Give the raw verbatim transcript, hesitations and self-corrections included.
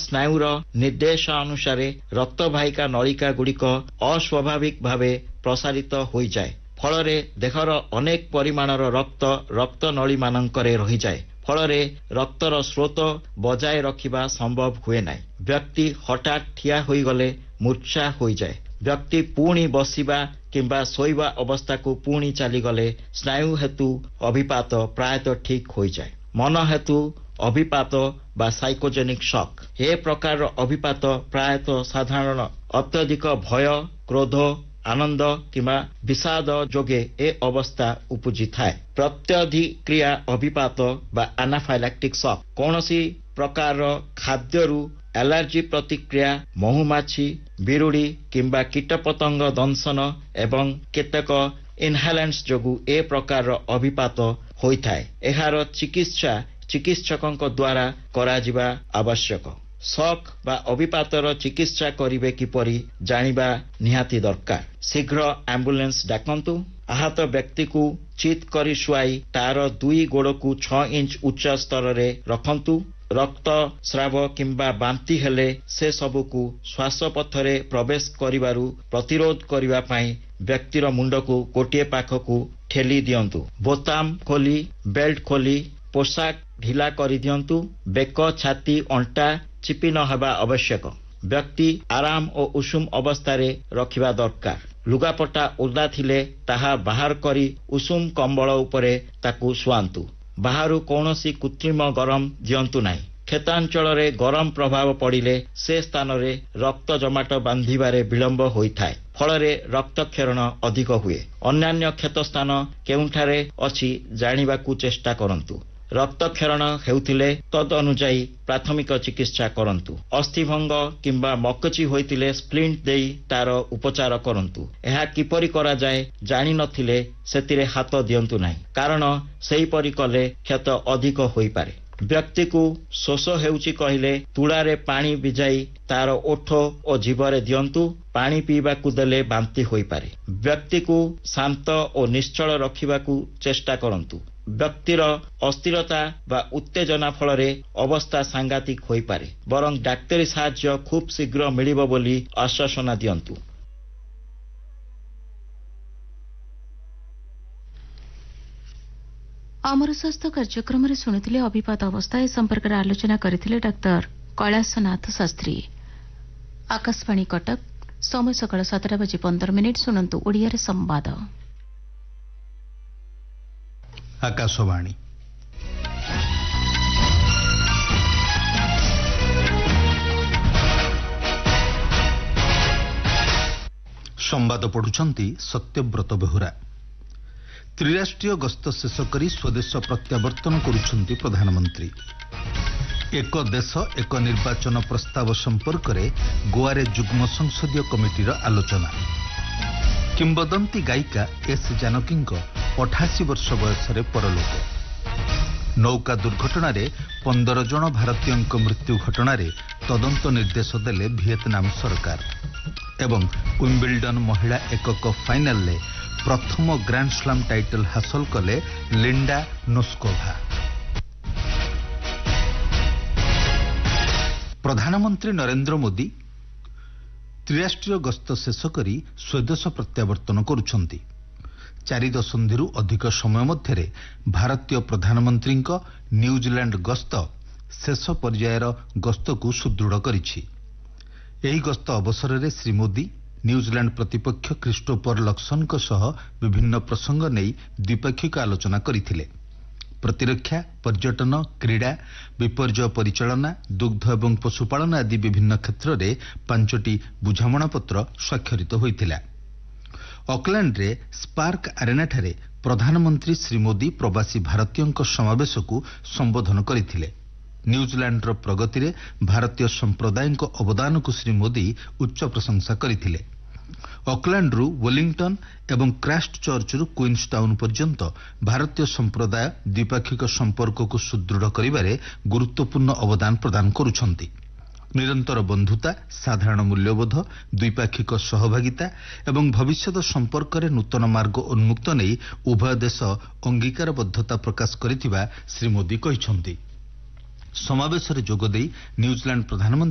ସ୍ନାୟୁର ନିର୍ଦ୍ଦେଶ ଅନୁସାରେ ରକ୍ତବାହିକା ନଳିକା ଗୁଡ଼ିକ ଅସ୍ୱାଭାବିକ ଭାବେ ପ୍ରସାରିତ ହୋଇଯାଏ। ଫଳରେ ଦେହର ଅନେକ ପରିମାଣର ରକ୍ତ ରକ୍ତନଳୀମାନଙ୍କରେ ରହିଯାଏ। ଫଳରେ ରକ୍ତର ସ୍ରୋତ ବଜାୟ ରଖିବା ସମ୍ଭବ ହୁଏ ନାହିଁ। ବ୍ୟକ୍ତି ହଠାତ୍ ଠିଆ ହୋଇଗଲେ ମୂର୍ଚ୍ଛା ହୋଇଯାଏ। ବ୍ୟକ୍ତି ପୁଣି ବସିବା କିମ୍ବା ଶୋଇବା ଅବସ୍ଥାକୁ ପୁଣି ଚାଲିଗଲେ ସ୍ନାୟୁ ହେତୁ ଅଭିପାତ ପ୍ରାୟତଃ ଠିକ୍ ହୋଇଯାଏ। ମନ ହେତୁ ଅଭିପାତ ବା ସାଇକୋଜେନିକ୍ ଶକ୍। ଏ ପ୍ରକାରର ଅଭିପାତ ପ୍ରାୟତଃ ସାଧାରଣ ଅତ୍ୟଧିକ ଭୟ, କ୍ରୋଧ, ଆନନ୍ଦ କିମ୍ବା ବିଷାଦ ଯୋଗେ ଏ ଅବସ୍ଥା ଉପୁଜିଥାଏ। ପ୍ରତ୍ୟଧିକ୍ରିୟା ଅଭିପାତ ବା ଆନାଫାଇଲାକ୍ଟିକ୍ ଶକ୍ କୌଣସି ପ୍ରକାରର ଖାଦ୍ୟରୁ ଆଲର୍ଜି ପ୍ରତିକ୍ରିୟା, ମହୁମାଛି, ବିରୁଡ଼ି କିମ୍ବା କୀଟପତଙ୍ଗ ଦଂଶନ ଏବଂ କେତେକ ଇନହାଲାନ୍ସ ଯୋଗୁଁ ଏ ପ୍ରକାରର ଅଭିପାତ ହୋଇଥାଏ। ଏହାର ଚିକିତ୍ସା ଚିକିତ୍ସକଙ୍କ ଦ୍ୱାରା କରାଯିବା ଆବଶ୍ୟକ। ଶକ୍ ବା ଅଭିପାତର ଚିକିତ୍ସା କରିବେ କିପରି ଜାଣିବା ନିହାତି ଦରକାର। ଶୀଘ୍ର ଆମ୍ବୁଲାନ୍ସ ଡାକନ୍ତୁ। ଆହତ ବ୍ୟକ୍ତିକୁ ଚିତ୍ କରି ଶୁଆଇ ତାର ଦୁଇ ଗୋଡ଼କୁ ଛଅ ଇଞ୍ଚ ଉଚ୍ଚ ସ୍ତରରେ ରଖନ୍ତୁ। ରକ୍ତ ସ୍ରାବ କିମ୍ବା ବାନ୍ତି ହେଲେ ସେ ସବୁକୁ ଶ୍ୱାସପଥରେ ପ୍ରବେଶ କରିବାରୁ ପ୍ରତିରୋଧ କରିବା ପାଇଁ ବ୍ୟକ୍ତିର ମୁଣ୍ଡକୁ ଗୋଟିଏ ପାଖକୁ ଠେଲି ଦିଅନ୍ତୁ। ବୋତାମ ଖୋଲି ବେଲ୍ଟ ଖୋଲି ପୋଷାକ ଢିଲା କରିଦିଅନ୍ତୁ। ବେକ, ଛାତି, ଅଣ୍ଟା ଚିପି ନ ହେବା ଆବଶ୍ୟକ। ବ୍ୟକ୍ତି ଆରାମ ଓ ଉଷୁମ ଅବସ୍ଥାରେ ରଖିବା ଦରକାର। ଲୁଗାପଟା ଓଦା ଥିଲେ ତାହା ବାହାର କରି ଉଷୁମ କମ୍ବଳ ଉପରେ ତାକୁ ଶୁଆନ୍ତୁ। ବାହାରୁ କୌଣସି କୃତ୍ରିମ ଗରମ ଦିଅନ୍ତୁ ନାହିଁ। କ୍ଷତାଞ୍ଚଳରେ ଗରମ ପ୍ରଭାବ ପଡ଼ିଲେ ସେ ସ୍ଥାନରେ ରକ୍ତ ଜମାଟ ବାନ୍ଧିବାରେ ବିଳମ୍ବ ହୋଇଥାଏ। ଫଳରେ ରକ୍ତକ୍ଷରଣ ଅଧିକ ହୁଏ। ଅନ୍ୟାନ୍ୟ କ୍ଷତସ୍ଥାନ କେଉଁଠାରେ ଅଛି ଜାଣିବାକୁ ଚେଷ୍ଟା କରନ୍ତୁ। ରକ୍ତକ୍ଷରଣ ହେଉଥିଲେ ତଦ୍ ଅନୁଯାୟୀ ପ୍ରାଥମିକ ଚିକିତ୍ସା କରନ୍ତୁ। ଅସ୍ଥିଭଙ୍ଗ କିମ୍ବା ମକଚି ହୋଇଥିଲେ ସ୍ପ୍ଲିଣ୍ଟ ଦେଇ ତାର ଉପଚାର କରନ୍ତୁ। ଏହା କିପରି କରାଯାଏ ଜାଣିନଥିଲେ ସେଥିରେ ହାତ ଦିଅନ୍ତୁ ନାହିଁ, କାରଣ ସେହିପରି କଲେ କ୍ଷତ ଅଧିକ ହୋଇପାରେ। ବ୍ୟକ୍ତିକୁ ଶୋଷ ହେଉଛି କହିଲେ ତୁଳାରେ ପାଣି ଭିଜାଇ ତାର ଓଠ ଓ ଜିଭରେ ଦିଅନ୍ତୁ। ପାଣି ପିଇବାକୁ ଦେଲେ ବାନ୍ତି ହୋଇପାରେ। ବ୍ୟକ୍ତିକୁ ଶାନ୍ତ ଓ ନିଶ୍ଚଳ ରଖିବାକୁ ଚେଷ୍ଟା କରନ୍ତୁ। ବ୍ୟକ୍ତିର ଅସ୍ଥିରତା ବା ଉତ୍ତେଜନା ଫଳରେ ଅବସ୍ଥା ସାଂଘାତିକ ହୋଇପାରେ। ବରଂ ଡାକ୍ତରୀ ସାହାଯ୍ୟ ଖୁବ୍ ଶୀଘ୍ର ମିଳିବ ବୋଲି ଆଶ୍ୱାସନା ଦିଅନ୍ତୁ। ଆମର ସ୍ୱାସ୍ଥ୍ୟ କାର୍ଯ୍ୟକ୍ରମରେ ଶୁଣିଥିଲେ ଅଭିପାତ ଅବସ୍ଥା। ଏ ସମ୍ପର୍କରେ ଆଲୋଚନା କରିଥିଲେ ଡାକ୍ତର କୈଳାସନାଥ ଶାସ୍ତ୍ରୀ। ଆକାଶବାଣୀ କଟକ, ସମୟ ସକାଳ ସାତଟା ବାଜି ପନ୍ଦର ମିନିଟ୍। ଶୁଣନ୍ତୁ ଓଡ଼ିଆରେ ସମ୍ବାଦ। ଆକାଶବାଣୀ ସମ୍ବାଦ ପଢୁଛନ୍ତି ସତ୍ୟବ୍ରତ ବେହୁରା। ତ୍ରିରାଷ୍ଟ୍ରୀୟ ଗସ୍ତ ଶେଷ କରି ସ୍ୱଦେଶ ପ୍ରତ୍ୟାବର୍ତ୍ତନ କରୁଛନ୍ତି ପ୍ରଧାନମନ୍ତ୍ରୀ। ଏକ ଦେଶ ଏକ ନିର୍ବାଚନ ପ୍ରସ୍ତାବ ସମ୍ପର୍କରେ ଗୋଆରେ ଯୁଗ୍ମ ସଂସଦୀୟ କମିଟିର ଆଲୋଚନା। କିମ୍ବଦନ୍ତୀ ଗାୟିକା ଏସ୍ ଜାନକୀଙ୍କ ଅଠାଅଶୀ ବର୍ଷ ବୟସରେ ପରଲୋକ। ନୌକା ଦୁର୍ଘଟଣାରେ ପନ୍ଦର ଜଣ ଭାରତୀୟଙ୍କ ମୃତ୍ୟୁ ଘଟଣାରେ ତଦନ୍ତ ନିର୍ଦ୍ଦେଶ ଦେଲେ ଭିଏତନାମ ସରକାର। ଏବଂ ୱିମ୍ବଲଡନ ମହିଳା ଏକକ ଫାଇନାଲରେ ପ୍ରଥମ ଗ୍ରାଣ୍ଡସ୍ଲାମ୍ ଟାଇଟଲ ହାସଲ କଲେ ଲିଣ୍ଡା ନୋସ୍କୋଭା। ପ୍ରଧାନମନ୍ତ୍ରୀ ନରେନ୍ଦ୍ର ମୋଦି ତ୍ରିରାଷ୍ଟ୍ରୀୟ ଗସ୍ତ ଶେଷ କରି ସ୍ୱଦେଶ ପ୍ରତ୍ୟାବର୍ତ୍ତନ କରୁଛନ୍ତି। ଚାରି ଦଶନ୍ଧିରୁ ଅଧିକ ସମୟ ମଧ୍ୟରେ ଭାରତୀୟ ପ୍ରଧାନମନ୍ତ୍ରୀଙ୍କ ନ୍ୟୁଜିଲାଣ୍ଡ ଗସ୍ତ ଶେଷ ପର୍ଯ୍ୟାୟର ଗସ୍ତକୁ ସୁଦୃଢ଼ କରିଛି। ଏହି ଗସ୍ତ ଅବସରରେ ଶ୍ରୀ ମୋଦି ନ୍ୟୁଜିଲାଣ୍ଡ ପ୍ରତିପକ୍ଷ କ୍ରିଷ୍ଟୋଫର ଲକ୍ସନଙ୍କ ସହ ବିଭିନ୍ନ ପ୍ରସଙ୍ଗ ନେଇ ଦ୍ୱିପାକ୍ଷିକ ଆଲୋଚନା କରିଥିଲେ। ପ୍ରତିରକ୍ଷା, ପର୍ଯ୍ୟଟନ, କ୍ରୀଡ଼ା, ବିପର୍ଯ୍ୟୟ ପରିଚାଳନା, ଦୁଗ୍ଧ ଏବଂ ପଶୁପାଳନ ଆଦି ବିଭିନ୍ନ କ୍ଷେତ୍ରରେ ପାଞ୍ଚଟି ବୁଝାମଣାପତ୍ର ସ୍ୱାକ୍ଷରିତ ହୋଇଥିଲା। ଅକଲ୍ୟାଣ୍ଡରେ ସ୍ପାର୍କ ଆରେନାଠାରେ ପ୍ରଧାନମନ୍ତ୍ରୀ ଶ୍ରୀ ମୋଦି ପ୍ରବାସୀ ଭାରତୀୟଙ୍କ ସମାବେଶକୁ ସମ୍ବୋଧନ କରିଥିଲେ। ନ୍ୟୁଜିଲାଣ୍ଡର ପ୍ରଗତିରେ ଭାରତୀୟ ସମ୍ପ୍ରଦାୟଙ୍କ ଅବଦାନକୁ ଶ୍ରୀ ମୋଦି ଉଚ୍ଚ ପ୍ରଶଂସା କରିଥିଲେ। ଅକଲ୍ୟାଣ୍ଡରୁ ୱେଲିଂଟନ ଏବଂ କ୍ରାଷ୍ଟ ଚର୍ଚ୍ଚରୁ କୁଇନ୍ସ ଟାଉନ୍ ପର୍ଯ୍ୟନ୍ତ ଭାରତୀୟ ସମ୍ପ୍ରଦାୟ ଦ୍ୱିପାକ୍ଷିକ ସମ୍ପର୍କକୁ ସୁଦୃଢ଼ କରିବାରେ ଗୁରୁତ୍ୱପୂର୍ଣ୍ଣ ଅବଦାନ ପ୍ରଦାନ କରୁଛନ୍ତି। ନିରନ୍ତର ବନ୍ଧୁତା, ସାଧାରଣ ମୂଲ୍ୟବୋଧ, ଦ୍ୱିପାକ୍ଷିକ ସହଭାଗିତା ଏବଂ ଭବିଷ୍ୟତ ସମ୍ପର୍କରେ ନୂତନ ମାର୍ଗ ଉନ୍ମୁକ୍ତ ନେଇ ଉଭୟ ଦେଶ ଅଙ୍ଗୀକାରବଦ୍ଧତା ପ୍ରକାଶ କରିଥିବା ଶ୍ରୀ ମୋଦି କହିଛନ୍ତି। ସମାବେଶରେ ଯୋଗଦେଇ ନ୍ୟୁଜିଲାଣ୍ଡ ପ୍ରଧାନମନ୍ତ୍ରୀ